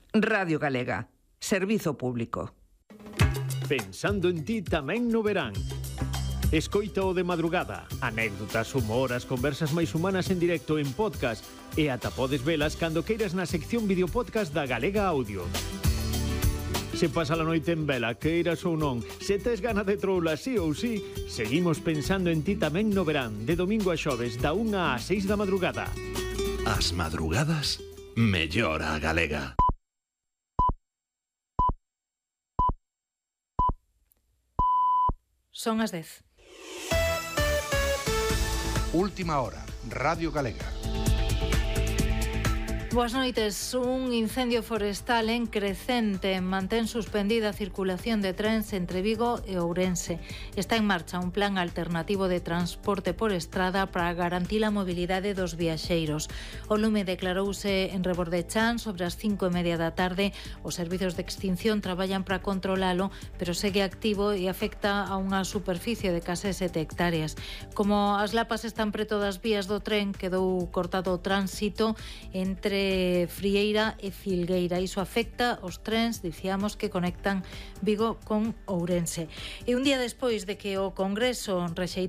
Radio Galega. Servizo público. Pensando en ti tamén no verán. Escoita o de madrugada. Anécdotas, humor, as conversas máis humanas en directo en podcast e ata podes velas cando queiras na sección videopodcast da Galega Audio. Se pasa a noite en vela, queiras ou non, se tes gana de troula sí ou sí, seguimos pensando en ti tamén no verán, de domingo a xoves, da 1 á 6 da madrugada. As madrugadas, mellor a Galega. Son as 10. Última hora, Radio Galega. Boas noites. Un incendio forestal en Crecente mantén suspendida a circulación de trens entre Vigo e Ourense. Está en marcha un plan alternativo de transporte por estrada para garantir a mobilidade dos viaxeiros. O lume declarouse en Rebordechán sobre as 5:30 da tarde. Os servizos de extinción traballan para controlalo, pero segue activo e afecta a unha superficie de case 7 hectáreas. Como as lapas están preto das vías do tren, quedou cortado o tránsito entre Frieira e Filgueira. Iso afecta os trens, dicíamos, que conectan Vigo con Ourense. E un día despois de que o Congreso rexeitara